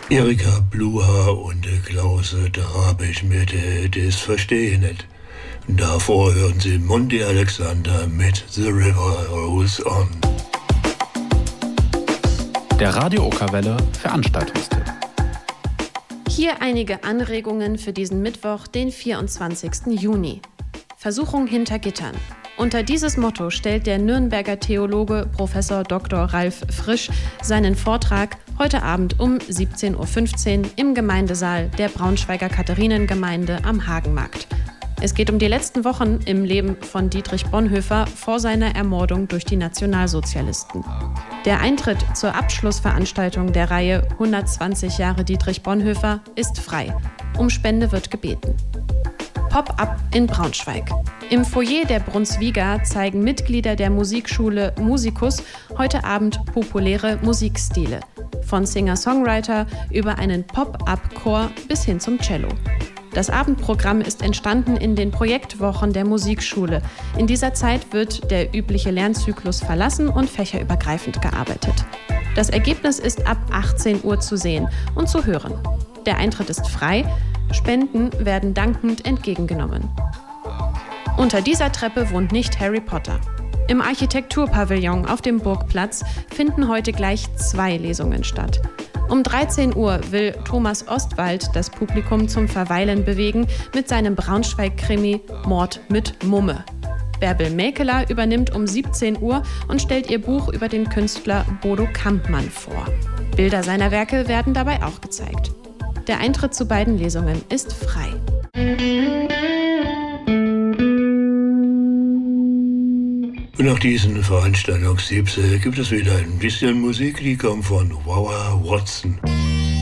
Erika Bluha und Klaus Drabig mit Das Versteh nicht. Davor hören Sie Mundi Alexander mit The River Rolls On. Der Radio Okerwelle Veranstaltungstipp. Hier einige Anregungen für diesen Mittwoch, den 24. Juni. Versuchung hinter Gittern. Unter dieses Motto stellt der Nürnberger Theologe Prof. Dr. Ralf Frisch seinen Vortrag heute Abend um 17.15 Uhr im Gemeindesaal der Braunschweiger Katharinengemeinde am Hagenmarkt. Es geht um die letzten Wochen im Leben von Dietrich Bonhoeffer vor seiner Ermordung durch die Nationalsozialisten. Der Eintritt zur Abschlussveranstaltung der Reihe 120 Jahre Dietrich Bonhoeffer ist frei. Um Spende wird gebeten. Pop-up in Braunschweig. Im Foyer der Brunsviga zeigen Mitglieder der Musikschule Musicus heute Abend populäre Musikstile. Von Singer-Songwriter über einen Pop-up-Chor bis hin zum Cello. Das Abendprogramm ist entstanden in den Projektwochen der Musikschule. In dieser Zeit wird der übliche Lernzyklus verlassen und fächerübergreifend gearbeitet. Das Ergebnis ist ab 18 Uhr zu sehen und zu hören. Der Eintritt ist frei, Spenden werden dankend entgegengenommen. Unter dieser Treppe wohnt nicht Harry Potter. Im Architekturpavillon auf dem Burgplatz finden heute gleich 2 Lesungen statt. Um 13 Uhr will Thomas Ostwald das Publikum zum Verweilen bewegen mit seinem Braunschweig-Krimi Mord mit Mumme. Bärbel Mäkeler übernimmt um 17 Uhr und stellt ihr Buch über den Künstler Bodo Kampmann vor. Bilder seiner Werke werden dabei auch gezeigt. Der Eintritt zu beiden Lesungen ist frei. Und nach diesen Veranstaltungstipps gibt es wieder ein bisschen Musik, die kommt von Wawa Watson.